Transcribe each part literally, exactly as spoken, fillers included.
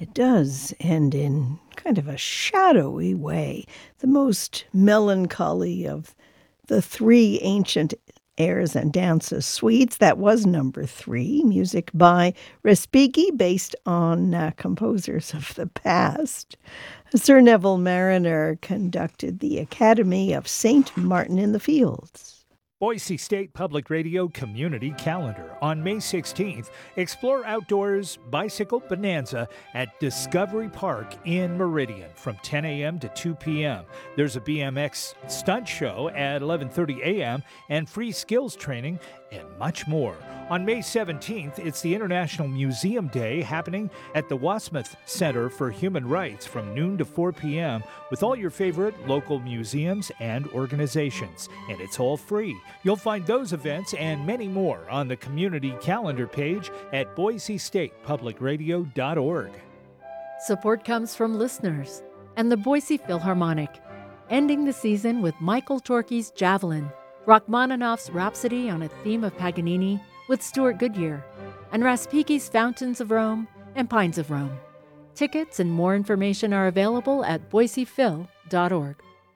It does end in kind of a shadowy way, the most melancholy of the three ancient airs and dances suites. That was number three, music by Respighi, based on uh, composers of the past. Sir Neville Marriner conducted the Academy of Saint Martin in the Fields. Boise State Public Radio Community Calendar. On May sixteenth, explore outdoors bicycle bonanza at Discovery Park in Meridian from ten a.m. to two p.m. There's a B M X stunt show at eleven thirty a.m. and free skills training and much more. On May seventeenth, it's the International Museum Day happening at the Wasmuth Center for Human Rights from noon to four p.m. with all your favorite local museums and organizations. And it's all free. You'll find those events and many more on the community calendar page at boise state public radio dot org. Support comes from listeners and the Boise Philharmonic, ending the season with Michael Torke's Javelin, Rachmaninoff's Rhapsody on a theme of Paganini with Stuart Goodyear, and Respighi's Fountains of Rome and Pines of Rome. Tickets and more information are available at boise phil dot org.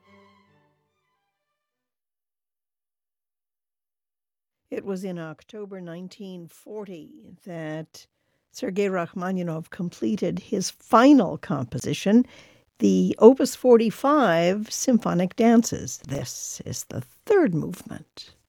It was in October nineteen forty that Sergei Rachmaninoff completed his final composition, the Opus forty-five Symphonic Dances. This is the third movement.